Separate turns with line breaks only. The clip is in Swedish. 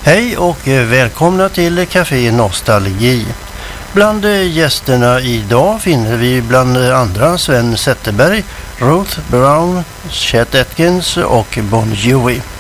Hej och välkomna till Café Nostalgi. Bland gästerna idag finner vi bland andra Sven Zetterberg, Ruth Brown, Chet Atkins och Bon Jovi.